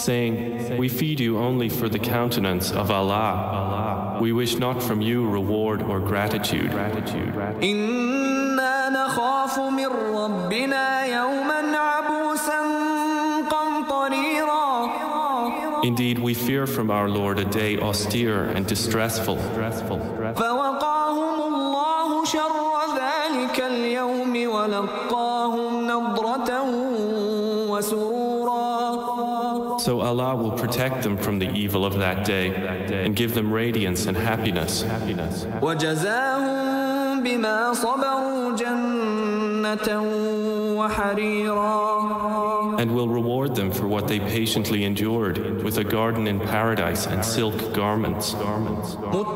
saying, "We feed you only for the countenance of Allah. We wish not from you reward or gratitude." إنا نخاف من ربنا يوما عبوسا قمطريرا. Indeed, we fear from our Lord a day austere and distressful. فوقاهم الله شر ذلك اليوم ولقاهم نضرة وسرورا. So Allah will protect them from the evil of that day and give them radiance and happiness. وجزاهم بما صبروا جنة وحريرا. And will reward them for what they patiently endured with a garden in paradise and silk garments.